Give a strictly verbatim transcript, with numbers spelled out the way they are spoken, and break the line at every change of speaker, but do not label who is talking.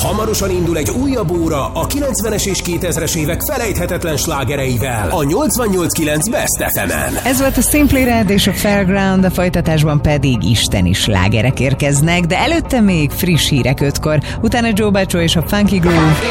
Hamarosan indul egy újabb óra a kilencvenes és kétezres évek felejthetetlen slágereivel a nyolcvannyolc kilenc Best ef emen.
Ez volt a Simply Red és a Fairground, a folytatásban pedig isteni slágerek érkeznek, de előtte még friss hírek ötkor, utána Joe Baccio és a Funky Groove.